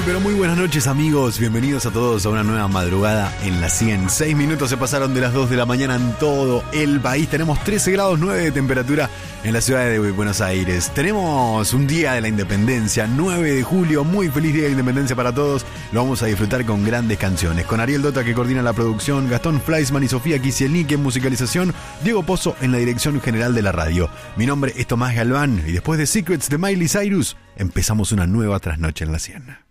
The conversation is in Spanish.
pero muy buenas noches, amigos. Bienvenidos a todos a una nueva madrugada en la 100. 6 minutos se pasaron de las 2 de la mañana en todo el país. Tenemos 13 grados 9 de temperatura en la ciudad de Buenos Aires. Tenemos un día de la independencia, 9 de julio. Muy feliz día de la independencia para todos. Lo vamos a disfrutar con grandes canciones. Con Ariel Dota, que coordina la producción, Gastón Fleischmann y Sofía Kisielnik en musicalización, Diego Pozo en la dirección general de la radio. Mi nombre es Tomás Galván y después de Secrets de Miley Cyrus, empezamos una nueva trasnoche en la 100.